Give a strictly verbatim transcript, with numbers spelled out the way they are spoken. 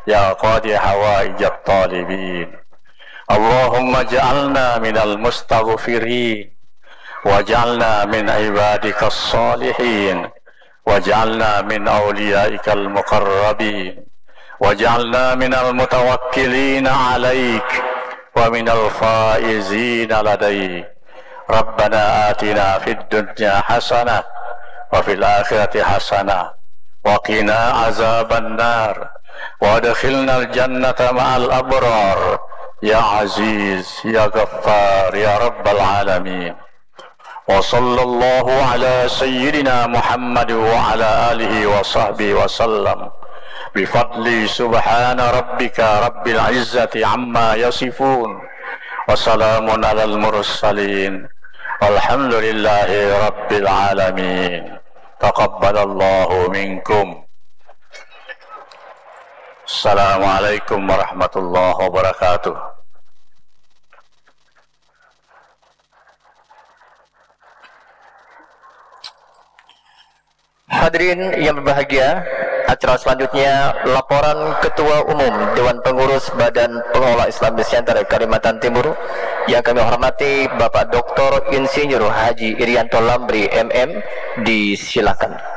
يا قاضي حوائج الطالبين. اللهم اجعلنا من المستغفرين، واجعلنا من عبادك الصالحين، واجعلنا من أوليائك المقربين، واجعلنا من المتوكلين عليك ومن الفائزين لديك. ربنا آتنا في الدنيا حسنة وفي الآخرة حسنة وقنا عذاب النار، وادخلنا الجنة مع الأبرار يا عزيز يا غفار يا رب العالمين. وصلى الله على سيدنا محمد وعلى آله وصحبه وسلم بفضل سبحان ربك رب العزة عما يصفون وسلام على المرسلين والحمد لله رب العالمين. تقبل الله منكم. Assalamualaikum warahmatullahi wabarakatuh. Hadirin yang berbahagia, acara selanjutnya laporan Ketua Umum Dewan Pengurus Badan Pengelola Islam Center Kalimantan Timur yang kami hormati Bapak Doktor Insinyur Haji Irianto Lambri M M, disilakan.